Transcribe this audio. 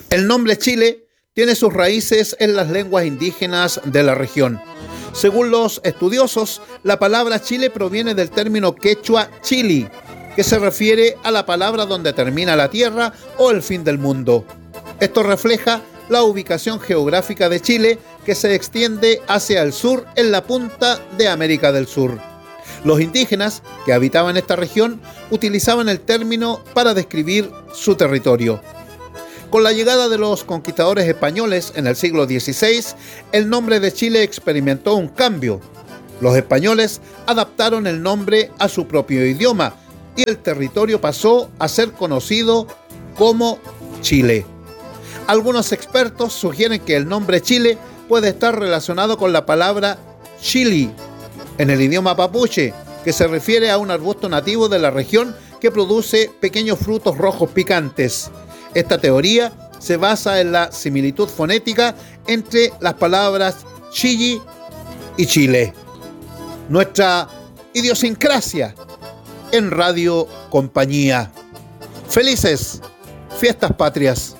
El nombre Chile tiene sus raíces en las lenguas indígenas de la región. Según los estudiosos, la palabra Chile proviene del término quechua chili, que se refiere a la palabra donde termina la tierra o el fin del mundo. Esto refleja la ubicación geográfica de Chile, que se extiende hacia el sur en la punta de América del Sur. Los indígenas que habitaban esta región utilizaban el término para describir su territorio. Con la llegada de los conquistadores españoles en el siglo XVI, el nombre de Chile experimentó un cambio. Los españoles adaptaron el nombre a su propio idioma y el territorio pasó a ser conocido como Chile. Algunos expertos sugieren que el nombre Chile puede estar relacionado con la palabra chili en el idioma mapuche, que se refiere a un arbusto nativo de la región que produce pequeños frutos rojos picantes. Esta teoría se basa en la similitud fonética entre las palabras Chile y Chile. Nuestra idiosincrasia en Radio Compañía. Felices Fiestas Patrias.